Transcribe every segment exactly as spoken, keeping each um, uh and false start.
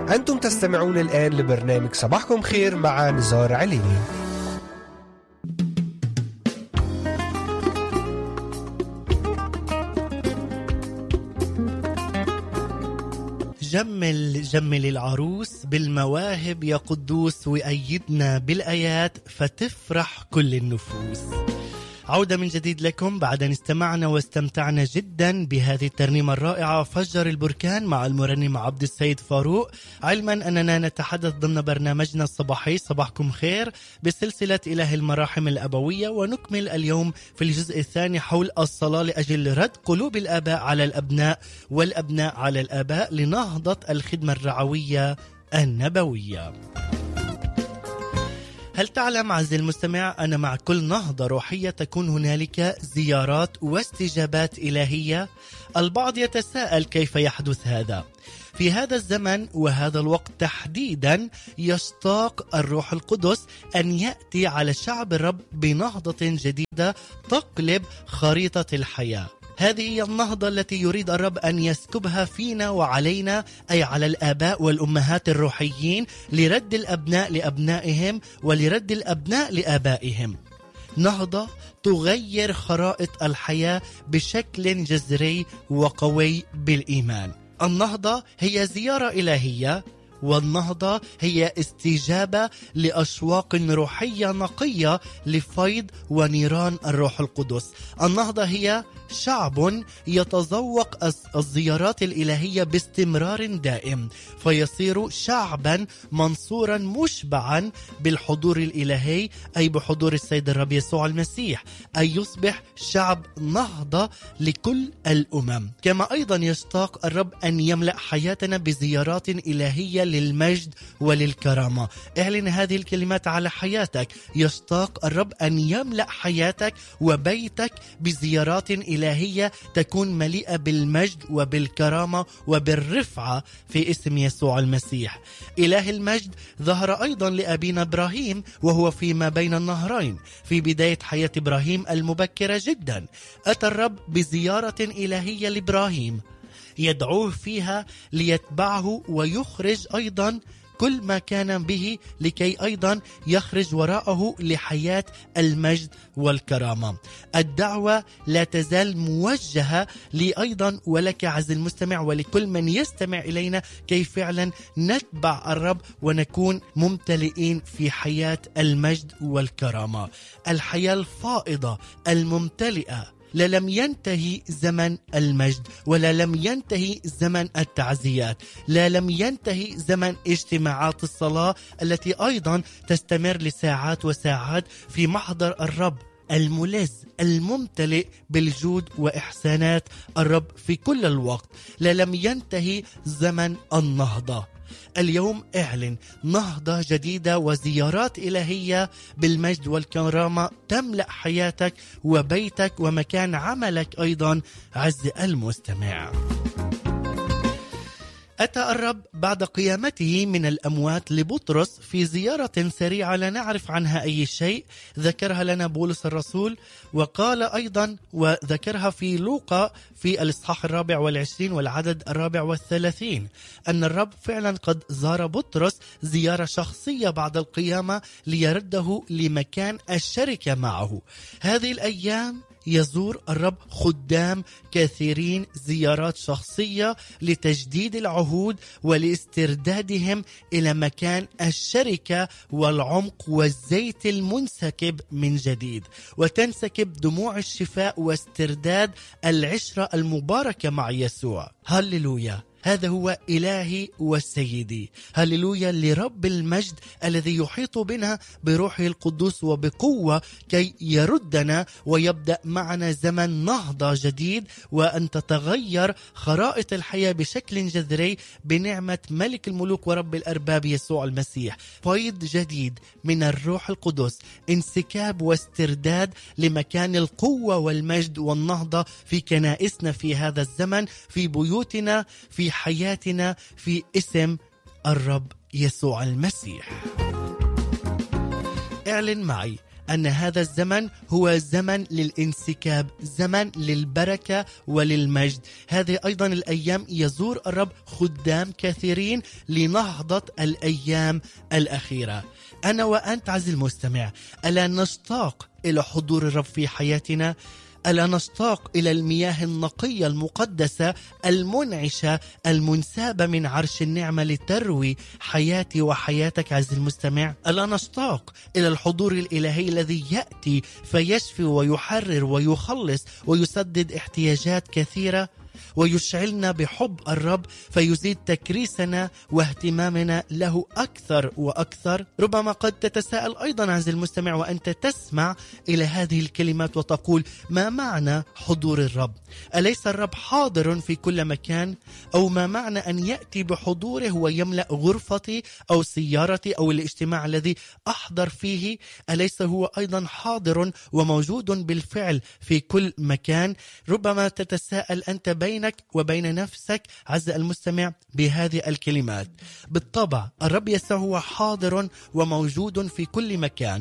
أنتم تستمعون الآن لبرنامج صباحكم خير مع نزار عليني. جمل جمل العروس بالمواهب يا قدوس، وأيدنا بالآيات فتفرح كل النفوس. عودة من جديد لكم بعد أن استمعنا واستمتعنا جدا بهذه الترنيمة الرائعة فجر البركان مع المرنم عبد السيد فاروق، علما أننا نتحدث ضمن برنامجنا الصباحي صباحكم خير بسلسلة إله المراحم الأبوية، ونكمل اليوم في الجزء الثاني حول الصلاة لأجل رد قلوب الآباء على الأبناء والأبناء على الآباء لنهضة الخدمة الرعوية النبوية. هل تعلم عزيزي المستمع أن مع كل نهضة روحية تكون هنالك زيارات واستجابات إلهية؟ البعض يتساءل كيف يحدث هذا؟ في هذا الزمن وهذا الوقت تحديدا يشتاق الروح القدس أن يأتي على شعب الرب بنهضة جديدة تقلب خريطة الحياة. هذه هي النهضة التي يريد الرب أن يسكبها فينا وعلينا، أي على الآباء والأمهات الروحيين، لرد الأبناء لأبنائهم ولرد الأبناء لآبائهم. نهضة تغير خرائط الحياة بشكل جذري وقوي بالإيمان. النهضة هي زيارة إلهية، والنهضة هي استجابة لأشواق روحية نقية لفيض ونيران الروح القدس. النهضة هي شعب يتذوق الزيارات الإلهية باستمرار دائم، فيصير شعبا منصورا مشبعا بالحضور الإلهي، أي بحضور السيد الرب يسوع المسيح، أي يصبح شعب نهضة لكل الأمم. كما أيضا يشتاق الرب أن يملأ حياتنا بزيارات إلهية للمجد وللكرامة. اعلن هذه الكلمات على حياتك. يشتاق الرب أن يملأ حياتك وبيتك بزيارات إلهية تكون مليئة بالمجد وبالكرامة وبالرفعة في اسم يسوع المسيح. إله المجد ظهر أيضا لأبينا إبراهيم وهو فيما بين النهرين في بداية حياة إبراهيم المبكرة جدا. أتى الرب بزيارة إلهية لإبراهيم يدعوه فيها ليتبعه ويخرج أيضا كل ما كان به، لكي أيضا يخرج وراءه لحياة المجد والكرامة. الدعوة لا تزال موجهة لي أيضا ولك عز المستمع ولكل من يستمع إلينا، كي فعلا نتبع الرب ونكون ممتلئين في حياة المجد والكرامة، الحياة الفائضة الممتلئة. لا لم ينتهي زمن المجد، ولا لم ينتهي زمن التعزيات، لا لم ينتهي زمن اجتماعات الصلاة التي أيضا تستمر لساعات وساعات في محضر الرب الملذ الممتلئ بالجود وإحسانات الرب في كل الوقت. لا لم ينتهي زمن النهضة. اليوم اعلن نهضة جديدة وزيارات إلهية بالمجد والكرامة تملأ حياتك وبيتك ومكان عملك أيضا عز المستمع. أتى الرب بعد قيامته من الأموات لبطرس في زيارة سريعة لا نعرف عنها أي شيء، ذكرها لنا بولس الرسول، وقال أيضا وذكرها في لوقا في الإصحاح الرابع والعشرين والعدد الرابع والثلاثين أن الرب فعلا قد زار بطرس زيارة شخصية بعد القيامة ليرده لمكان الشركة معه. هذه الأيام يزور الرب خدام كثيرين زيارات شخصية لتجديد العهود ولاستردادهم إلى مكان الشركة والعمق والزيت المنسكب من جديد، وتنسكب دموع الشفاء واسترداد العشرة المباركة مع يسوع. هللويا، هذا هو إلهي وسيدي. هللويا لرب المجد الذي يحيط بنا بروحه القدوس وبقوة كي يردنا ويبدأ معنا زمن نهضة جديد، وأن تتغير خرائط الحياة بشكل جذري بنعمة ملك الملوك ورب الأرباب يسوع المسيح. فيض جديد من الروح القدس، انسكاب واسترداد لمكان القوة والمجد والنهضة في كنائسنا في هذا الزمن، في بيوتنا، في حياتنا، في اسم الرب يسوع المسيح. اعلن معي أن هذا الزمن هو زمن للانسكاب، زمن للبركة وللمجد. هذه أيضا الأيام يزور الرب خدام كثيرين لنهضة الأيام الأخيرة. أنا وأنت عزيزي المستمع، ألا نشتاق إلى حضور الرب في حياتنا؟ ألا نشتاق إلى المياه النقية المقدسة المنعشة المنسابة من عرش النعمة لتروي حياتي وحياتك عزيزي المستمع؟ ألا نشتاق إلى الحضور الإلهي الذي يأتي فيشفي ويحرر ويخلص ويسدد احتياجات كثيرة، ويشعلنا بحب الرب فيزيد تكريسنا واهتمامنا له أكثر وأكثر؟ ربما قد تتساءل أيضا عزيزي المستمع وأنت تسمع إلى هذه الكلمات وتقول: ما معنى حضور الرب؟ أليس الرب حاضر في كل مكان؟ أو ما معنى أن يأتي بحضوره ويملأ غرفتي أو سيارتي أو الاجتماع الذي أحضر فيه؟ أليس هو أيضا حاضر وموجود بالفعل في كل مكان؟ ربما تتساءل أنت بينك وبين نفسك عز المستمع بهذه الكلمات. بالطبع الرب يسوع هو حاضر وموجود في كل مكان،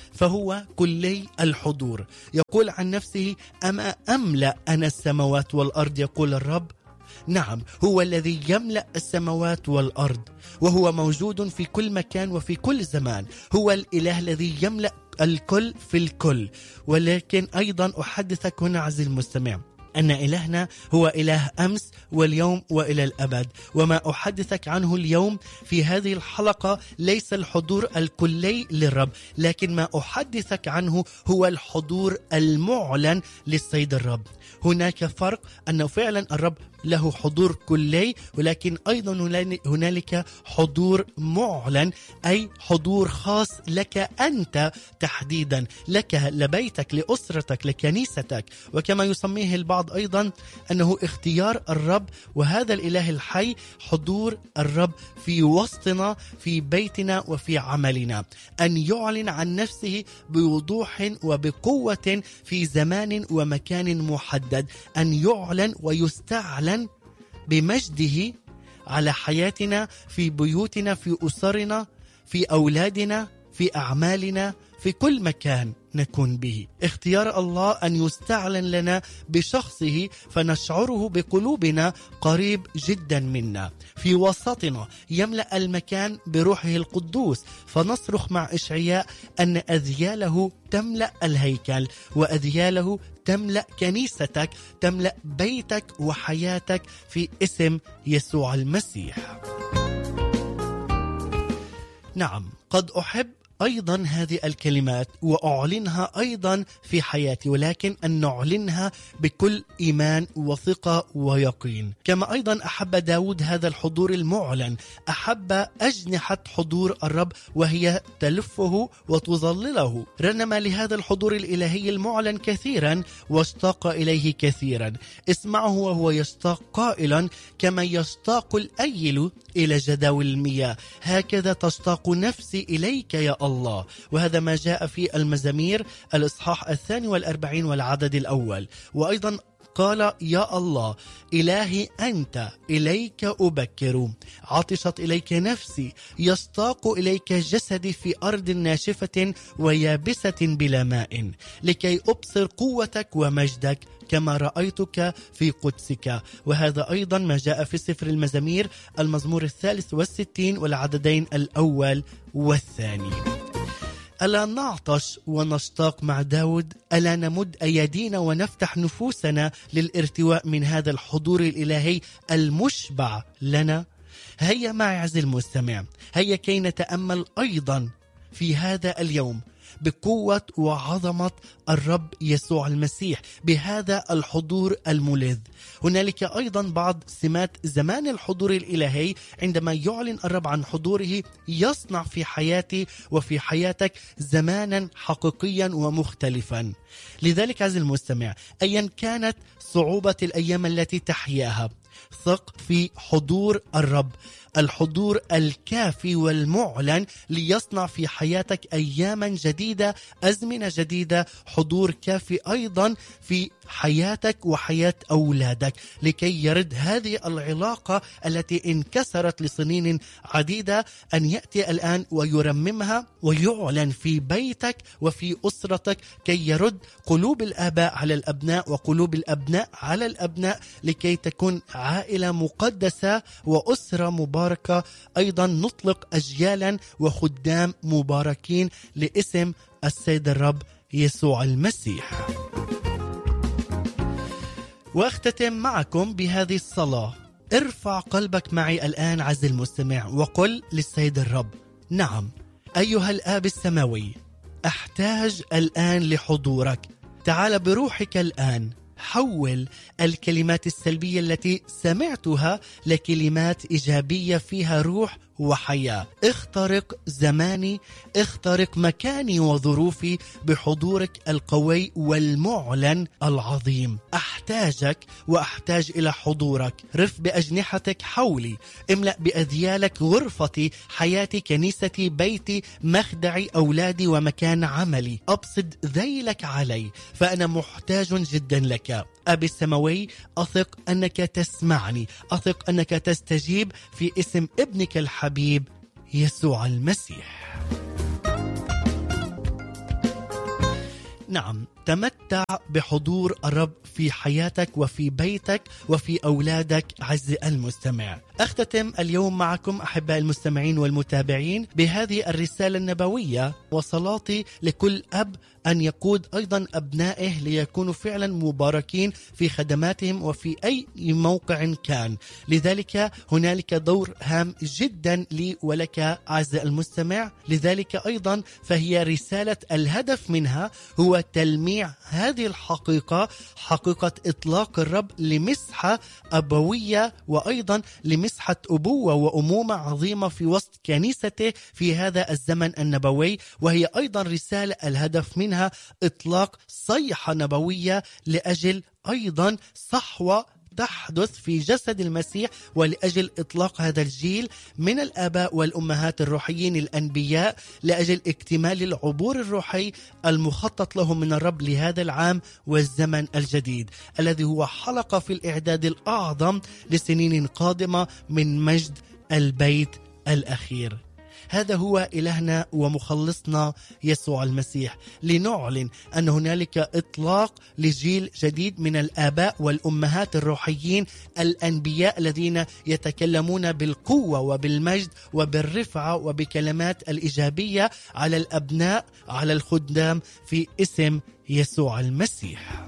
فهو كلي الحضور. يقول عن نفسه: أما أملأ أنا السماوات والأرض، يقول الرب. نعم، هو الذي يملأ السماوات والأرض، وهو موجود في كل مكان وفي كل زمان. هو الإله الذي يملأ الكل في الكل. ولكن أيضا أحدثك هنا عزيزي المستمع أن إلهنا هو إله أمس واليوم وإلى الأبد. وما أحدثك عنه اليوم في هذه الحلقة ليس الحضور الكلي للرب، لكن ما أحدثك عنه هو الحضور المعلن للسيد الرب. هناك فرق، أنه فعلا الرب له حضور كلي، ولكن أيضا هنالك حضور معلن، أي حضور خاص لك أنت تحديدا، لك لبيتك لأسرتك لكنيستك. وكما يسميه البعض أيضا أنه اختيار الرب، وهذا الإله الحي حضور الرب في وسطنا في بيتنا وفي عملنا، أن يعلن عن نفسه بوضوح وبقوة في زمان ومكان محدد، أن يعلن ويستعلن بمجده على حياتنا في بيوتنا في أسرنا في أولادنا في أعمالنا في كل مكان نكون به. اختيار الله أن يستعلن لنا بشخصه فنشعره بقلوبنا قريب جدا منا في وسطنا، يملأ المكان بروحه القدوس، فنصرخ مع إشعياء أن أذياله تملأ الهيكل، وأذياله تملأ كنيستك، تملأ بيتك وحياتك في اسم يسوع المسيح. نعم، قد أحب أيضا هذه الكلمات وأعلنها أيضا في حياتي، ولكن أن نعلنها بكل إيمان وثقة ويقين. كما أيضا أحب داود هذا الحضور المعلن، أحب أجنحة حضور الرب وهي تلفه وتظلله. رنم لهذا الحضور الإلهي المعلن كثيرا واشتاق إليه كثيرا. اسمعه وهو يشتاق قائلا: كما يشتاق الأيل إلى جداول المياه، هكذا تشتاق نفسي إليك يا الله. وهذا ما جاء في المزامير الإصحاح الثاني والأربعين والعدد الأول. وأيضا قال: يا الله إلهي أنت إليك أبكر، عطشت إليك نفسي، يشتاق إليك جسدي في أرض ناشفة ويابسة بلا ماء، لكي أبصر قوتك ومجدك كما رأيتك في قدسك. وهذا أيضا ما جاء في سفر المزامير المزمور الثالث والستين والعددين الأول والثاني. ألا نعطش ونشتاق مع داود؟ ألا نمد أيدينا ونفتح نفوسنا للارتواء من هذا الحضور الإلهي المشبع لنا؟ هيا معي عزيزي المستمع، هيا كي نتأمل أيضا في هذا اليوم بقوة وعظمة الرب يسوع المسيح، بهذا الحضور الملذ. هنالك أيضا بعض سمات زمان الحضور الإلهي، عندما يعلن الرب عن حضوره يصنع في حياتي وفي حياتك زمانا حقيقيا ومختلفا. لذلك عزيزي المستمع، أيا كانت صعوبة الأيام التي تحياها، ثق في حضور الرب، الحضور الكافي والمعلن ليصنع في حياتك أياما جديدة، أزمنة جديدة، حضور كافي أيضا في حياتك وحياة أولادك، لكي يرد هذه العلاقة التي انكسرت لسنين عديدة أن يأتي الآن ويرممها ويعلن في بيتك وفي أسرتك، كي يرد قلوب الآباء على الأبناء وقلوب الأبناء على الأبناء، لكي تكون عائلة مقدسة وأسرة مباركة. أيضا نطلق أجيالا وخدام مباركين لاسم السيد الرب يسوع المسيح. واختتم معكم بهذه الصلاة. ارفع قلبك معي الآن عز المستمع وقل للسيد الرب: نعم أيها الآب السماوي، أحتاج الآن لحضورك. تعال بروحك الآن، حول الكلمات السلبية التي سمعتها لكلمات إيجابية فيها روح وحياة. اخترق زماني، اخترق مكاني وظروفي بحضورك القوي والمعلن العظيم. أحتاجك وأحتاج إلى حضورك. رف بأجنحتك حولي، املأ بأذيالك غرفتي، حياتي، كنيستي، بيتي، مخدعي، أولادي ومكان عملي. أبسط ذيلك علي فأنا محتاج جدا لك. أبي السماوي، أثق أنك تسمعني، أثق أنك تستجيب في اسم ابنك الحبيب يسوع المسيح. نعم، تمتع بحضور الرب في حياتك وفي بيتك وفي أولادك عز المستمع. أختتم اليوم معكم أحباء المستمعين والمتابعين بهذه الرسالة النبوية، وصلاتي لكل أب أن يقود أيضا أبنائه ليكونوا فعلا مباركين في خدماتهم وفي أي موقع كان. لذلك هنالك دور هام جدا لي ولك عز المستمع. لذلك أيضا فهي رسالة الهدف منها هو تلميع هذه الحقيقة، حقيقة إطلاق الرب لمسحة أبوية وأيضا لمسحة أبوة وأمومة عظيمة في وسط كنيسته في هذا الزمن النبوي. وهي أيضا رسالة الهدف منها إطلاق صيحة نبوية لأجل أيضا صحوة تحدث في جسد المسيح، ولأجل إطلاق هذا الجيل من الآباء والأمهات الروحيين الأنبياء لأجل اكتمال العبور الروحي المخطط لهم من الرب لهذا العام والزمن الجديد، الذي هو حلقة في الإعداد الأعظم لسنين قادمة من مجد البيت الأخير. هذا هو إلهنا ومخلصنا يسوع المسيح، لنعلن أن هنالك إطلاق لجيل جديد من الآباء والأمهات الروحيين الأنبياء الذين يتكلمون بالقوة وبالمجد وبالرفعة وبكلمات الإيجابية على الأبناء، على الخدام في اسم يسوع المسيح.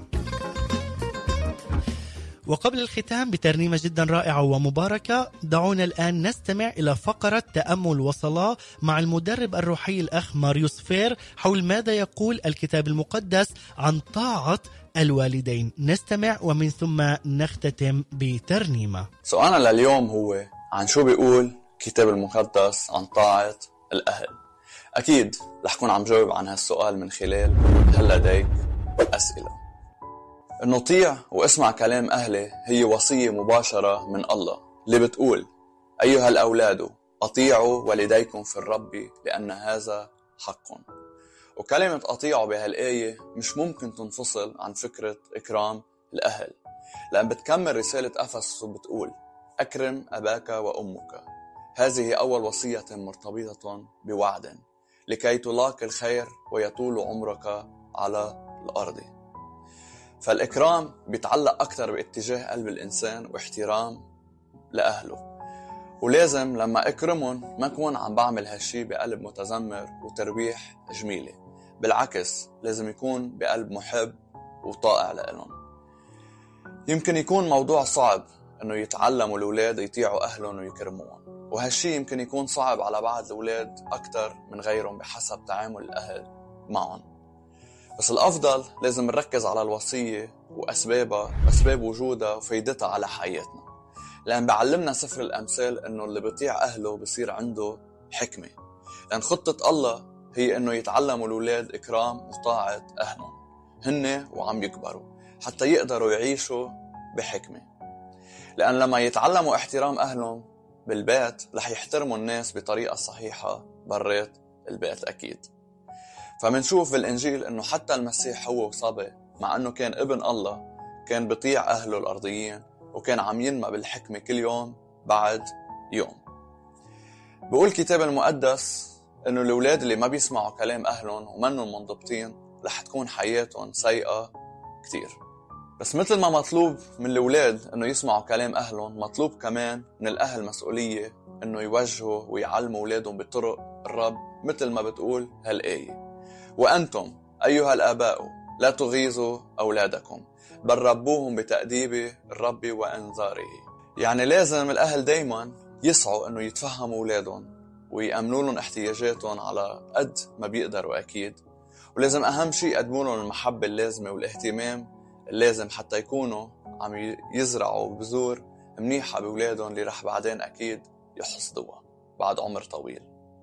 وقبل الختام بترنيمة جدا رائعة ومباركة، دعونا الآن نستمع إلى فقرة تأمل وصلاة مع المدرب الروحي الأخ ماريوس فير حول ماذا يقول الكتاب المقدس عن طاعة الوالدين. نستمع ومن ثم نختتم بترنيمة. سؤالنا لليوم هو عن شو بيقول الكتاب المقدس عن طاعة الأهل. أكيد رح كون عم جاوب عن هالسؤال من خلال هل لديك أسئلة. إنه طيع واسمع كلام أهلي هي وصية مباشرة من الله اللي بتقول: أيها الأولاد أطيعوا والديكم في الرب لأن هذا حق. وكلمة أطيعوا بهالآية مش ممكن تنفصل عن فكرة إكرام الأهل، لأن بتكمل رسالة أفسس وبتقول: أكرم أباك وأمك. هذه أول وصية مرتبطة بوعد لكي تلاقي الخير ويطول عمرك على الأرض. فالإكرام بيتعلق أكتر باتجاه قلب الإنسان واحترام لأهله، ولازم لما أكرمهم ما أكون عم بعمل هالشي بقلب متذمر وترويح جميلة، بالعكس لازم يكون بقلب محب وطائع لهم. يمكن يكون موضوع صعب أنه يتعلموا الأولاد يطيعوا أهلهم ويكرموهم، وهالشي يمكن يكون صعب على بعض الأولاد أكتر من غيرهم بحسب تعامل الأهل معهم. بس الأفضل لازم نركز على الوصية وأسبابها، أسباب وجودها وفايدتها على حياتنا، لأن بعلمنا سفر الأمثال أنه اللي بيطيع أهله بصير عنده حكمة، لأن خطة الله هي أنه يتعلموا الأولاد إكرام وطاعة أهلهم هن وعم يكبروا حتى يقدروا يعيشوا بحكمة. لأن لما يتعلموا احترام أهلهم بالبيت رح يحترموا الناس بطريقة صحيحة برات البيت أكيد. فمنشوف بالإنجيل أنه حتى المسيح هو وصبي مع أنه كان ابن الله كان بيطيع أهله الأرضيين وكان عم ينمى بالحكمة كل يوم بعد يوم. بقول الكتاب المقدس أنه الأولاد اللي ما بيسمعوا كلام أهلهم ومنهم منضبطين رح تكون حياتهم سيئة كتير. بس مثل ما مطلوب من الأولاد أنه يسمعوا كلام أهلهم، مطلوب كمان من الأهل مسؤولية أنه يوجهوا ويعلموا أولادهم بطرق الرب، مثل ما بتقول هالآية: وأنتم أيها الآباء لا تغيظوا أولادكم بل ربوهم بتأديب الرب وإنذاره. يعني لازم الأهل دايما يسعوا أنه يتفهموا أولادهم ويأمنوا لهم احتياجاتهم على قد ما بيقدروا أكيد، ولازم أهم شيء يقدموا لهم المحبة اللازمة والاهتمام اللازم حتى يكونوا عم يزرعوا بذور منيحة بأولادهم اللي رح بعدين أكيد يحصدوها بعد عمر طويل.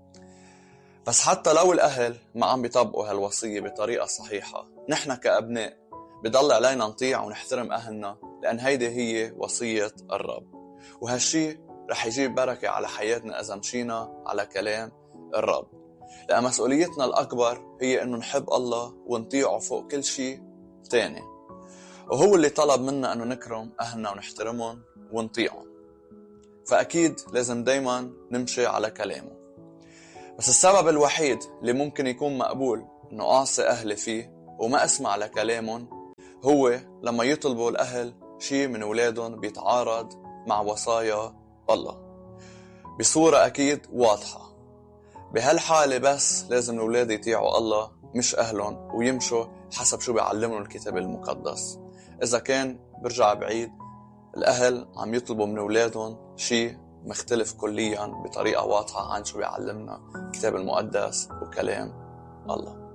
بس حتى لو الأهل ما عم بيطبقوا هالوصية بطريقة صحيحة، نحن كأبناء بضل علينا نطيع ونحترم أهلنا، لأن هيدي هي وصية الرب، وهالشي رح يجيب بركة على حياتنا إذا مشينا على كلام الرب. لأن مسؤوليتنا الأكبر هي أنه نحب الله ونطيعه فوق كل شيء تاني، وهو اللي طلب منا أنه نكرم أهلنا ونحترمهم ونطيعهم، فأكيد لازم دايما نمشي على كلامه. بس السبب الوحيد اللي ممكن يكون مقبول أنه أعصي أهلي فيه وما أسمع لكلامهم هو لما يطلبوا الأهل شيء من أولادهم بيتعارض مع وصايا الله بصورة أكيد واضحة. بهالحالة بس لازم الأولاد يطيعوا الله مش أهلهم ويمشوا حسب شو بيعلمهم الكتاب المقدس. إذا كان برجع بعيد الأهل عم يطلبوا من أولادهم شيء مختلف كليا بطريقة واضحة عن شو بيعلمنا الكتاب المقدس وكلام الله.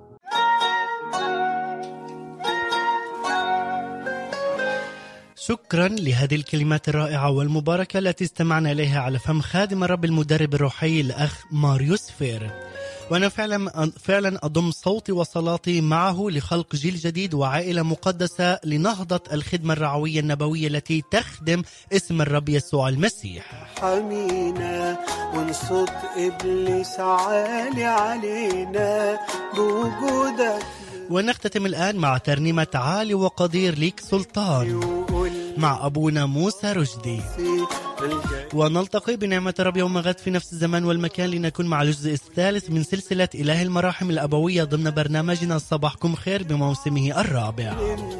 شكرا لهذه الكلمات الرائعة والمباركة التي استمعنا إليها على فم خادم الرب المدرب الروحي الأخ ماريوس فير. وأنا فعلا فعلا أضم صوتي وصلاتي معه لخلق جيل جديد وعائلة مقدسة لنهضة الخدمة الرعوية النبوية التي تخدم اسم الرب يسوع المسيح. حمينا ونصوت إبليس عالي علينا بوجودك. ونختتم الآن مع ترنيمة عالي وقدير ليك سلطان مع أبونا موسى رشدي، ونلتقي بنعمة رب يوم غد في نفس الزمان والمكان لنكون مع الجزء الثالث من سلسلة إله المراحم الأبوية ضمن برنامجنا صباحكم خير بموسمه الرابع.